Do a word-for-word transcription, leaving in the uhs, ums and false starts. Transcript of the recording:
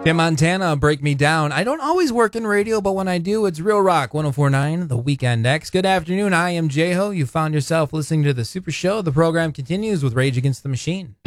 Tim Montana, Break Me Down. I don't always work in radio, but when I do, it's Real Rock one oh four point nine, The Weekend X. Good afternoon. I am J-Ho. You found yourself listening to The Super Show. The program continues with Rage Against the Machine.